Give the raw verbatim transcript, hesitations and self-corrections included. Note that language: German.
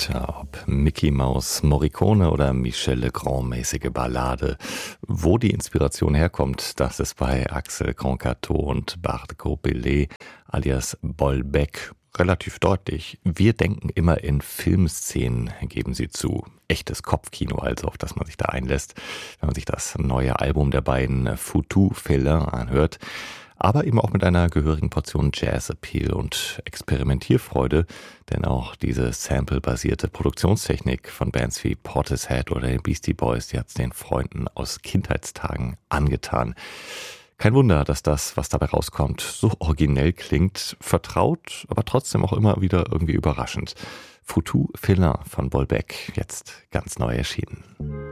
Tja, ob Mickey Mouse, Morricone oder Michel Legrand-mäßige Ballade. Wo die Inspiration herkommt, das ist bei Axel Grandcateau und Bart Gobellet alias Bolbec relativ deutlich. Wir denken immer in Filmszenen, geben sie zu. Echtes Kopfkino also, auf das man sich da einlässt, wenn man sich das neue Album der beiden Foutu Félin anhört. Aber eben auch mit einer gehörigen Portion Jazz-Appeal und Experimentierfreude, denn auch diese sample-basierte Produktionstechnik von Bands wie Portishead oder den Beastie Boys, die hat es den Freunden aus Kindheitstagen angetan. Kein Wunder, dass das, was dabei rauskommt, so originell klingt, vertraut, aber trotzdem auch immer wieder irgendwie überraschend. Foutu Félin von Bolbec, jetzt ganz neu erschienen.